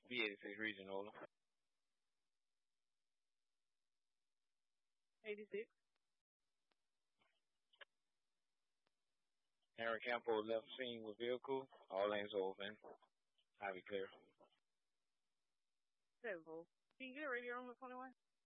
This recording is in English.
B86 Regional. 86. Aaron Campo left scene with vehicle. All lanes open. Highway clear. 7. Can you get a radio on the 21?